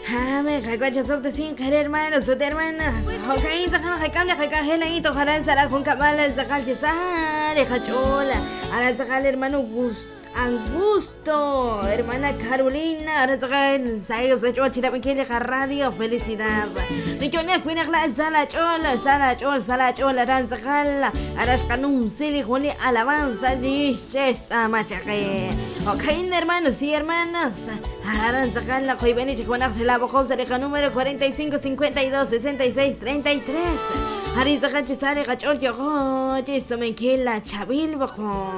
Me recuerdo sobre sin querer hermanos, de hermanas. Ok, sacan a cambia, que cajela y tocarán será con cabales, sacar que sale, jachola. Ahora sacar hermano Augusto, hermana Carolina, ahora sacan, sayos de chochira, me quiere radio, felicidad. Yo no fui a la sala chola, danza jala, ahora es canun, sili, juli, alabanza, dices, machaque. Ok, hermanos y hermanas. Ahora sacan la coibeni, chicuana, la bojosa de número 45 52 66 33. Ahora sacan chisale, gachol, yo, eso me quila, chabil, bojo.